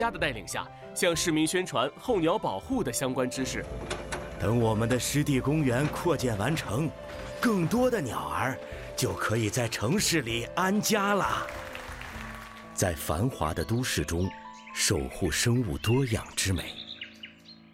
家的带领下，向市民宣传候鸟保护的相关知识。 等我们的湿地公园扩建完成，更多的鸟儿就可以在城市里安家了。在繁华的都市中，守护生物多样之美。